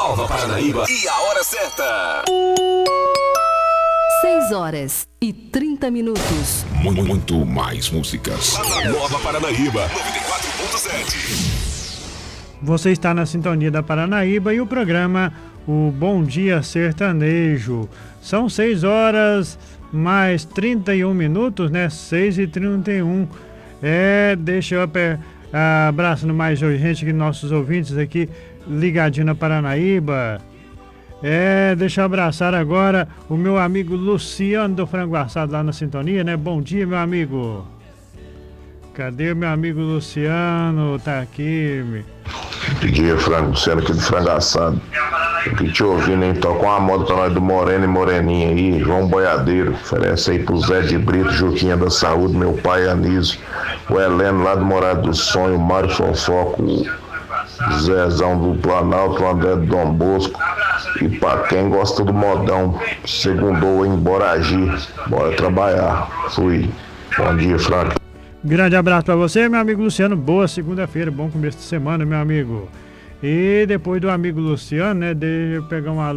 Nova Paranaíba e a hora certa. 6h30. Muito mais músicas. Nova Paranaíba 94.7. Você está na sintonia da Paranaíba e o programa O Bom Dia Sertanejo. São 6h mais 31 minutos, né? 6h31. Deixa eu abraçando mais gente que nossos ouvintes aqui ligadinho na Paranaíba. Deixa eu abraçar agora o meu amigo Luciano do Frango Assado lá na sintonia, né? Bom dia, meu amigo. Cadê o meu amigo Luciano? Tá aqui. Bom dia, Frango. Luciano aqui do Frango Assado. Aqui te ouvindo, hein? Toca uma moda pra nós do Moreno e Moreninha aí. João Boiadeiro. Oferece aí pro Zé de Brito, Juquinha da Saúde, meu pai Anísio. O Heleno lá do Morado do Sonho, o Mário Fofoco, o Zezão do Planalto, o André do Dom Bosco. E pra quem gosta do modão, segundou em Boragi. Bora trabalhar. Fui. Bom dia, Franco. Grande abraço pra você, meu amigo Luciano. Boa segunda-feira, bom começo de semana, meu amigo. E depois do amigo Luciano, né? Deixa eu pegar uma